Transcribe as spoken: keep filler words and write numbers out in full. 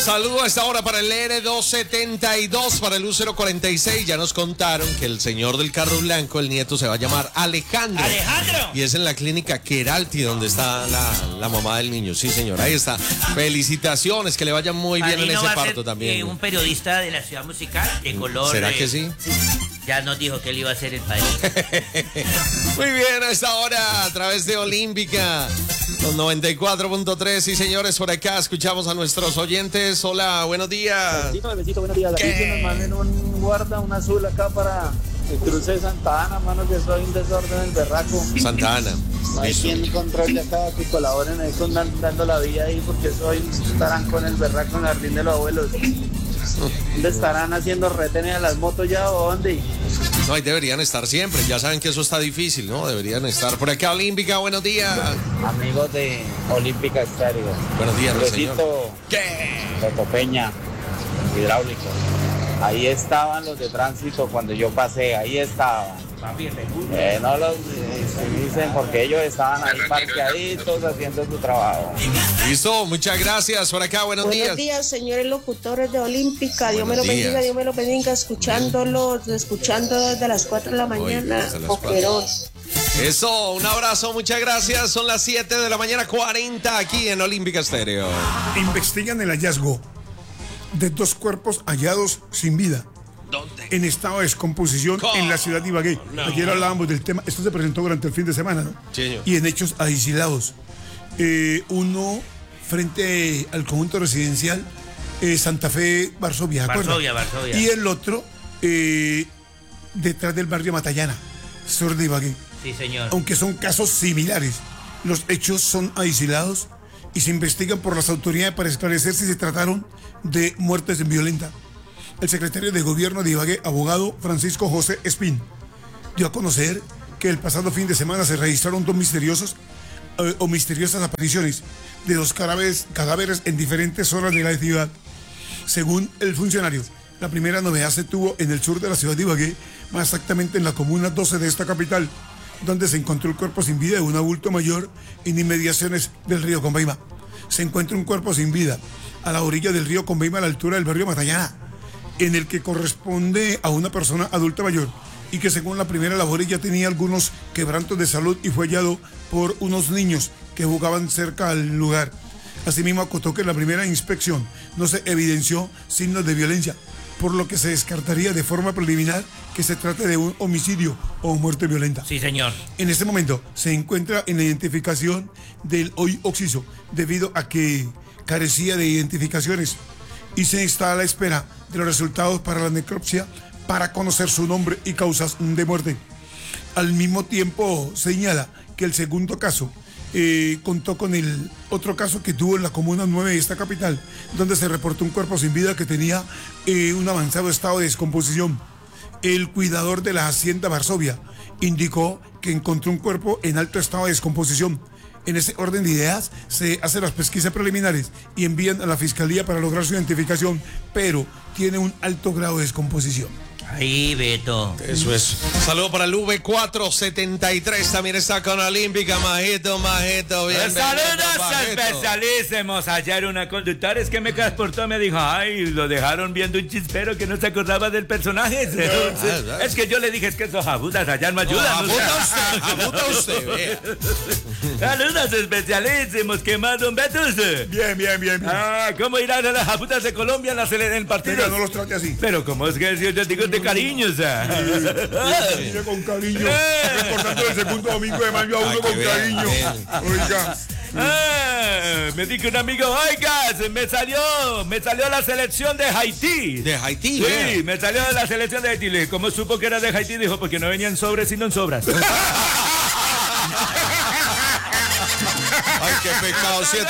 Saludo a esta hora para el R doscientos setenta y dos, para el U cero cuarenta y seis. Ya nos contaron que el señor del carro blanco, el nieto, se va a llamar Alejandro. ¡Alejandro! Y es en la clínica Queralti donde está la, la mamá del niño. Sí, señor, ahí está. Felicitaciones, que le vaya muy bien en ese parto también. Eh, un periodista de la ciudad musical de color. ¿Será eh, que sí? Ya nos dijo que él iba a ser el país. Muy bien, a esta hora, a través de Olímpica, los noventa y cuatro punto tres. Sí, señores, por acá escuchamos a nuestros oyentes. Hola, buenos días. Besito, besito, buenos días. Aquí que nos manden un guarda, un azul acá para el cruce de Santa Ana, mano, que soy un desorden el berraco. Santa Ana. No hay quien control de acá que colaboren ahí con dan- dando la vía ahí, porque soy estarán con el berraco en el jardín de los abuelos. ¿Dónde estarán haciendo retenes a las motos ya o dónde? No, ahí deberían estar siempre. Ya saben que eso está difícil, ¿no? Deberían estar por acá. Olímpica, buenos días. Amigos de Olímpica Estéreo. Buenos días, Un señor. besito. ¿Qué? Peña, hidráulico. Ahí estaban los de tránsito cuando yo pasé, ahí estaban. Eh, no los eh, se dicen porque ellos estaban ahí parqueaditos haciendo su trabajo. Listo, muchas gracias. Por acá, buenos, Buenos días. días, señores locutores de Olímpica. Dios me Buenos lo bendiga, días. Dios me lo bendiga, escuchándolos, escuchando desde las cuatro de la mañana. desde las Boquerón. Eso, un abrazo, muchas gracias. Son las siete de la mañana, cuarenta aquí en Olímpica Estéreo. Investigan el hallazgo de dos cuerpos hallados sin vida. ¿Dónde? En estado de descomposición ¿Cómo? en la ciudad de Ibagué. No. Ayer hablábamos del tema, esto se presentó durante el fin de semana, ¿no? Sí, señor. Y en hechos aislados. Eh, uno frente al conjunto residencial eh, Santa Fe, Varsovia, ¿de acuerdo? Varsovia, Varsovia. Y el otro eh, detrás del barrio Matallana, sur de Ibagué. Sí, señor. Aunque son casos similares, los hechos son aislados y se investigan por las autoridades para esclarecer si se trataron de muertes violentas. El secretario de Gobierno de Ibagué, abogado Francisco José Espín, dio a conocer que el pasado fin de semana se registraron dos misteriosos eh, o misteriosas apariciones de dos cadáveres, cadáveres en diferentes zonas de la ciudad. Según el funcionario, la primera novedad se tuvo en el sur de la ciudad de Ibagué, más exactamente en la comuna doce de esta capital, donde se encontró el cuerpo sin vida de un adulto mayor en inmediaciones del río Combaima. Se encuentra un cuerpo sin vida a la orilla del río Combaima, a la altura del barrio Matallana, en el que corresponde a una persona adulta mayor y que según la primera labor ya tenía algunos quebrantos de salud y fue hallado por unos niños que jugaban cerca al lugar. Asimismo acotó que en la primera inspección no se evidenció signos de violencia, por lo que se descartaría de forma preliminar que se trate de un homicidio o muerte violenta. Sí, señor. En este momento se encuentra en la identificación del hoy occiso debido a que carecía de identificaciones y se está a la espera de los resultados para la necropsia para conocer su nombre y causas de muerte. Al mismo tiempo señala que el segundo caso eh, contó con el otro caso que tuvo en la comuna nueve de esta capital, donde se reportó un cuerpo sin vida que tenía eh, un avanzado estado de descomposición. El cuidador de la hacienda Varsovia indicó que encontró un cuerpo en alto estado de descomposición. En ese orden de ideas se hacen las pesquisas preliminares y envían a la fiscalía para lograr su identificación, pero tiene un alto grado de descomposición. Ahí, Beto. Eso es. Saludo para el V cuatrocientos setenta y tres. También está con Olímpica. Majito, majito. Bien, Saludos majito. especialísimos. Ayer una conductora es que me transportó, me dijo, ay, lo dejaron viendo un chispero que no se acordaba del personaje. ah, Es que yo le dije, es que esos abudas allá no No, ayudan. o apunta sea. usted, apunta usted. vea. Saludos especialísimos. ¿Qué más, don Betus? Bien, bien, bien, bien. Ah, ¿cómo irán a las abudas de Colombia en, la sele- en el partido? Mira, no los trate así. Pero ¿cómo es que si yo digo de cariño, o sea? Mire con cariño. Eh. Recordando el segundo domingo de mayo a uno Ay, con que vea, cariño. vea. Oiga. Ah, me dijo un amigo, oiga, se me salió, me salió la selección de Haití. De Haití, Sí, vea. me salió de la selección de Haití. Le dije, ¿cómo supo que era de Haití? Dijo, porque no venían sobres sino en sobras. Ay, qué pecado. Siete